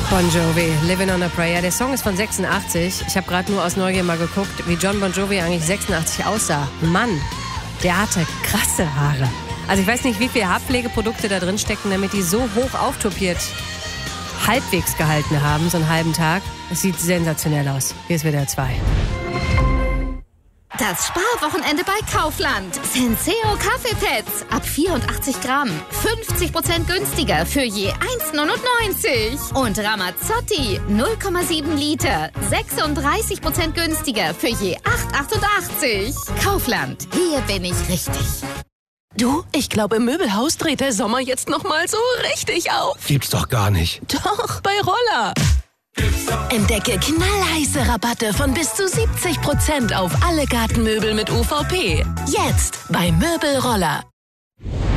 Bon Jovi, Living on a Prayer. Der Song ist von 86. Ich habe gerade nur aus Neugier mal geguckt, wie John Bon Jovi eigentlich 86 aussah. Mann, der hatte krasse Haare. Also ich weiß nicht, wie viele Haarpflegeprodukte da drin stecken, damit die so hoch auftopiert halbwegs gehalten haben, so einen halben Tag. Es sieht sensationell aus. Hier ist wieder 2. Das Sparwochenende bei Kaufland. Senseo Kaffeepads ab 84 Gramm. 50% günstiger für je 1,99. Und Ramazzotti 0,7 Liter. 36% günstiger für je 8,88. Kaufland. Hier bin ich richtig. Du, ich glaube, im Möbelhaus dreht der Sommer jetzt noch mal so richtig auf. Gibt's doch gar nicht. Doch, bei Roller. Entdecke knallheiße Rabatte von bis zu 70% auf alle Gartenmöbel mit UVP. Jetzt bei Möbelroller.